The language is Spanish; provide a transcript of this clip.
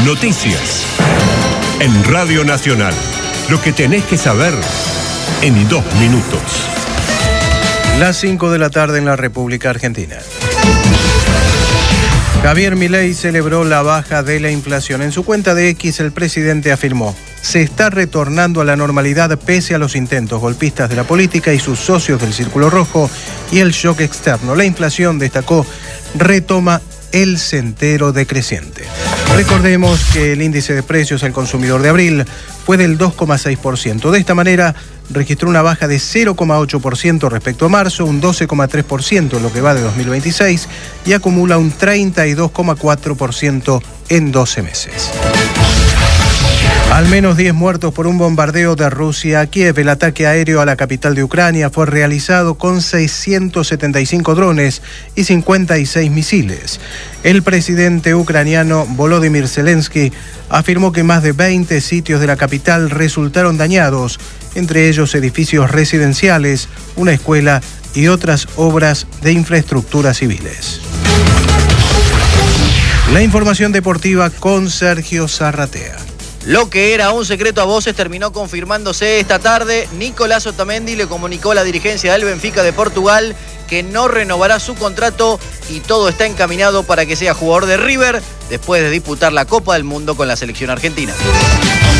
Noticias. En Radio Nacional. Lo que tenés que saber en 2 minutos. Las 5 de la tarde en la República Argentina. Javier Milei celebró la baja de la inflación. En su cuenta de X, el presidente afirmó: se está retornando a la normalidad pese a los intentos golpistas de la política y sus socios del Círculo Rojo y el shock externo. La inflación, destacó, retoma el sendero decreciente. Recordemos que el índice de precios al consumidor de abril fue del 2,6%. De esta manera, registró una baja de 0,8% respecto a marzo, un 12,3% en lo que va de 2026 y acumula un 32,4% en 12 meses. Al menos 10 muertos por un bombardeo de Rusia a Kiev. El ataque aéreo a la capital de Ucrania fue realizado con 675 drones y 56 misiles. El presidente ucraniano Volodymyr Zelensky afirmó que más de 20 sitios de la capital resultaron dañados, entre ellos edificios residenciales, una escuela y otras obras de infraestructura civiles. La información deportiva con Sergio Zarratea. Lo que era un secreto a voces terminó confirmándose esta tarde. Nicolás Otamendi le comunicó a la dirigencia del Benfica de Portugal que no renovará su contrato y todo está encaminado para que sea jugador de River después de disputar la Copa del Mundo con la selección argentina.